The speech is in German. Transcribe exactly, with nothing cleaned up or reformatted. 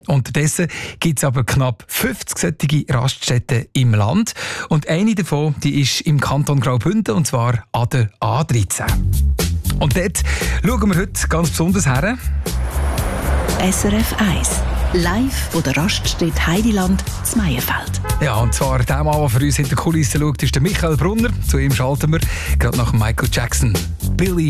Unterdessen gibt es aber knapp fünfzig solche Raststätten im Land. Und eine davon die ist im Kanton Graubünden, und zwar an der A dreizehn. Und dort schauen wir heute ganz besonders her. S R F eins. Live von der Raststätte Heidiland zu Meierfeld. Ja, und zwar der Mann, der für uns hinter der Kulisse schaut, ist der Michael Brunner. Zu ihm schalten wir gerade nach Michael Jackson. Billy